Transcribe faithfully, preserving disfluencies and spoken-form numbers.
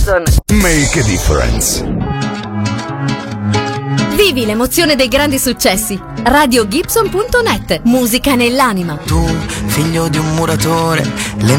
Gibson. Make a difference. Vivi l'emozione dei grandi successi. radio gibson punto net. Musica nell'anima. Tu, figlio di un muratore, le